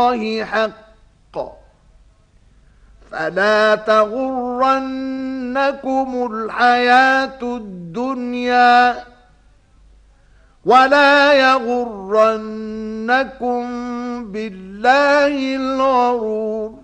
الله حق فلا تغرنكم الحياة الدنيا ولا يغرنكم بالله الغرور.